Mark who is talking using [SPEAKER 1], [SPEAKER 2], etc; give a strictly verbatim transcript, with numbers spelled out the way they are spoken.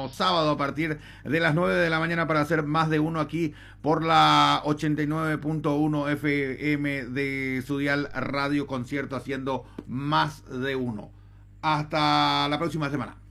[SPEAKER 1] próximo sábado a partir de las nueve de la mañana para hacer más de uno aquí por la ochenta y nueve punto uno F M de su dial Radio Concierto, haciendo más de uno. Hasta la próxima semana.